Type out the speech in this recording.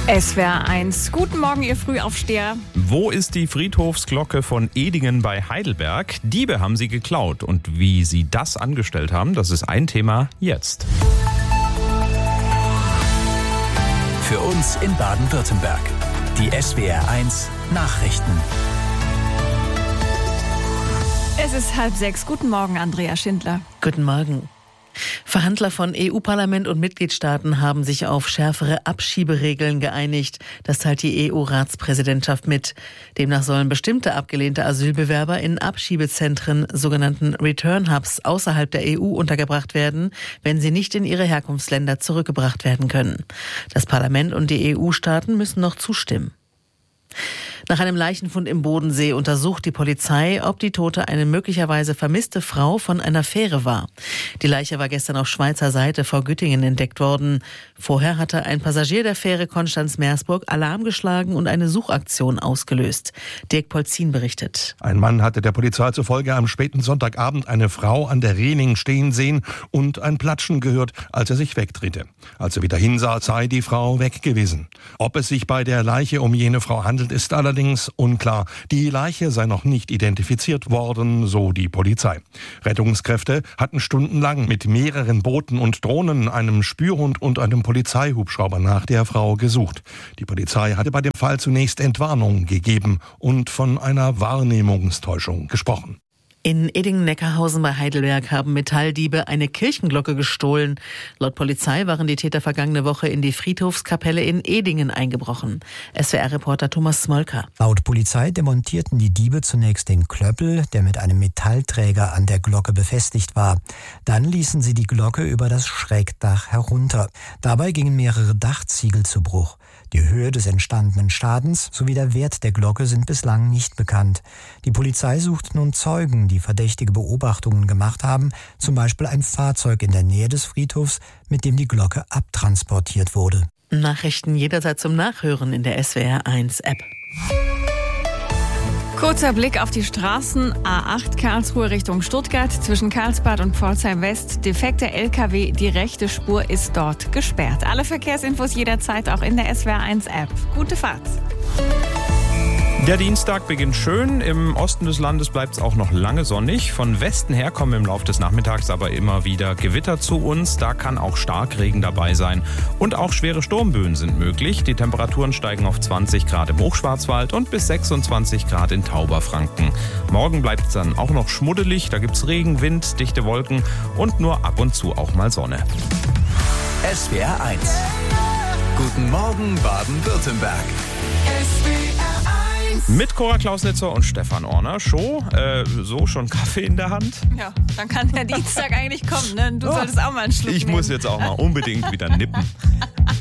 SWR 1. Guten Morgen, ihr Frühaufsteher. Wo ist die Friedhofsglocke von Edingen bei Heidelberg? Diebe haben sie geklaut. Und wie sie das angestellt haben, das ist ein Thema jetzt. Für uns in Baden-Württemberg. Die SWR 1 Nachrichten. Es ist 5:30. Guten Morgen, Andrea Schindler. Guten Morgen. Verhandler von EU-Parlament und Mitgliedstaaten haben sich auf schärfere Abschieberegeln geeinigt. Das teilt die EU-Ratspräsidentschaft mit. Demnach sollen bestimmte abgelehnte Asylbewerber in Abschiebezentren, sogenannten Return Hubs, außerhalb der EU untergebracht werden, wenn sie nicht in ihre Herkunftsländer zurückgebracht werden können. Das Parlament und die EU-Staaten müssen noch zustimmen. Nach einem Leichenfund im Bodensee untersucht die Polizei, ob die Tote eine möglicherweise vermisste Frau von einer Fähre war. Die Leiche war gestern auf Schweizer Seite vor Güttingen entdeckt worden. Vorher hatte ein Passagier der Fähre Konstanz-Meersburg Alarm geschlagen und eine Suchaktion ausgelöst. Dirk Polzin berichtet. Ein Mann hatte der Polizei zufolge am späten Sonntagabend eine Frau an der Reling stehen sehen und ein Platschen gehört, als er sich wegdrehte. Als er wieder hinsah, sei die Frau weg gewesen. Ob es sich bei der Leiche um jene Frau handelt, ist allerdings unklar. Die Leiche sei noch nicht identifiziert worden, so die Polizei. Rettungskräfte hatten stundenlang mit mehreren Booten und Drohnen, einem Spürhund und einem Polizeihubschrauber nach der Frau gesucht. Die Polizei hatte bei dem Fall zunächst Entwarnung gegeben und von einer Wahrnehmungstäuschung gesprochen. In Edingen-Neckarhausen bei Heidelberg haben Metalldiebe eine Kirchenglocke gestohlen. Laut Polizei waren die Täter vergangene Woche in die Friedhofskapelle in Edingen eingebrochen. SWR-Reporter Thomas Smolka. Laut Polizei demontierten die Diebe zunächst den Klöppel, der mit einem Metallträger an der Glocke befestigt war. Dann ließen sie die Glocke über das Schrägdach herunter. Dabei gingen mehrere Dachziegel zu Bruch. Die Höhe des entstandenen Schadens sowie der Wert der Glocke sind bislang nicht bekannt. Die Polizei sucht nun Zeugen, die verdächtige Beobachtungen gemacht haben, zum Beispiel ein Fahrzeug in der Nähe des Friedhofs, mit dem die Glocke abtransportiert wurde. Nachrichten jederzeit zum Nachhören in der SWR 1 App. Kurzer Blick auf die Straßen. A8 Karlsruhe Richtung Stuttgart zwischen Karlsbad und Pforzheim West. Defekter LKW, die rechte Spur ist dort gesperrt. Alle Verkehrsinfos jederzeit auch in der SWR 1 App. Gute Fahrt. Der Dienstag beginnt schön. Im Osten des Landes bleibt es auch noch lange sonnig. Von Westen her kommen im Laufe des Nachmittags aber immer wieder Gewitter zu uns. Da kann auch Starkregen dabei sein. Und auch schwere Sturmböen sind möglich. Die Temperaturen steigen auf 20 Grad im Hochschwarzwald und bis 26 Grad in Tauberfranken. Morgen bleibt es dann auch noch schmuddelig. Da gibt es Regen, Wind, dichte Wolken und nur ab und zu auch mal Sonne. SWR 1. Guten Morgen Baden-Württemberg. Mit Cora Klausnitzer und Stefan Orner. So schon Kaffee in der Hand? Ja, dann kann der Dienstag eigentlich kommen, ne? Du solltest auch mal einen Schluck nehmen. Ich muss jetzt auch mal unbedingt wieder nippen.